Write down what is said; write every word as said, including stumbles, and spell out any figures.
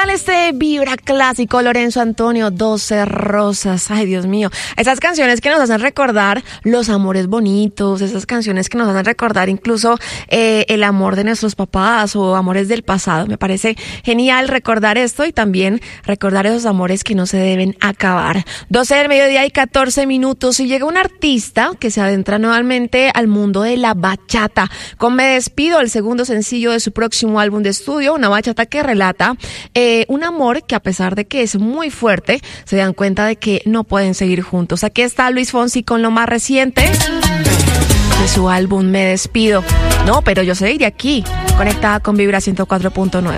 tal este vibra clásico, Lorenzo Antonio, doce rosas? Ay, Dios mío. Esas canciones que nos hacen recordar los amores bonitos, esas canciones que nos hacen recordar incluso eh, el amor de nuestros papás o amores del pasado. Me parece genial recordar esto y también recordar esos amores que no se deben acabar. doce del mediodía y catorce minutos y llega un artista que se adentra nuevamente al mundo de la bachata. Con Me Despido, el segundo sencillo de su próximo álbum de estudio, una bachata que relata eh, un amor que, a pesar de que es muy fuerte, se dan cuenta de que no pueden seguir juntos. Aquí está Luis Fonsi con lo más reciente de su álbum Me Despido. No, pero yo seguiré aquí, conectada con Vibra ciento cuatro punto nueve.